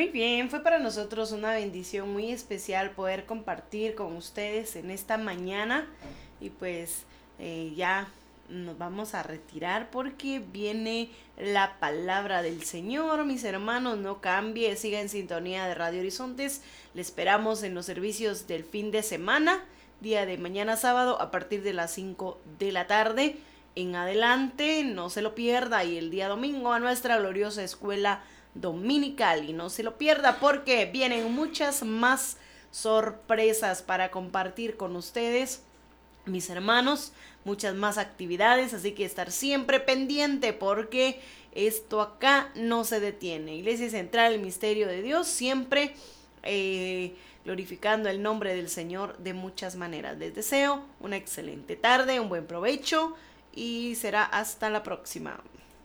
Muy bien, fue para nosotros una bendición muy especial poder compartir con ustedes en esta mañana y pues ya nos vamos a retirar porque viene la palabra del Señor. Mis hermanos, no cambie, siga en sintonía de Radio Horizontes. Le esperamos en los servicios del fin de semana, día de mañana sábado a partir de las 5 de la tarde en adelante, no se lo pierda, y el día domingo a nuestra gloriosa escuela dominical, y no se lo pierda porque vienen muchas más sorpresas para compartir con ustedes, mis hermanos, muchas más actividades, así que estar siempre pendiente porque esto acá no se detiene. Iglesia Central, el Misterio de Dios, siempre glorificando el nombre del Señor de muchas maneras. Les deseo una excelente tarde, un buen provecho y será hasta la próxima.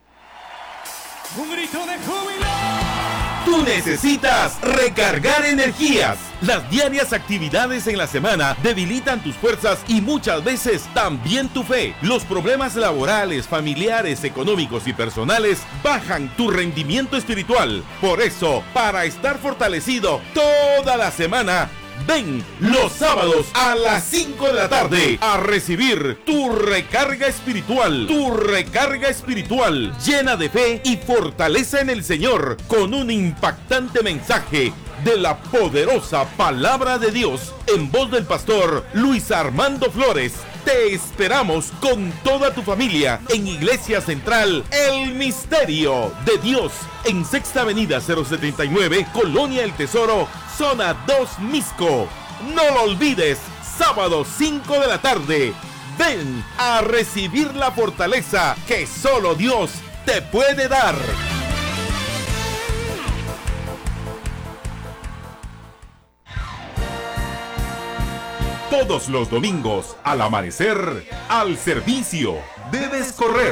¡Un grito de júbilo! Tú necesitas recargar energías. Las diarias actividades en la semana debilitan tus fuerzas y muchas veces también tu fe. Los problemas laborales, familiares, económicos y personales bajan tu rendimiento espiritual. Por eso, para estar fortalecido toda la semana, ven los sábados a las 5 de la tarde a recibir tu recarga espiritual. Tu recarga espiritual llena de fe y fortaleza en el Señor, con un impactante mensaje de la poderosa palabra de Dios en voz del pastor Luis Armando Flores. Te esperamos con toda tu familia en Iglesia Central El Misterio de Dios, en Sexta Avenida 079, Colonia El Tesoro, Zona 2 Misco. No lo olvides, sábado 5 de la tarde. Ven a recibir la fortaleza que solo Dios te puede dar. Todos los domingos, al amanecer, al servicio, debes correr.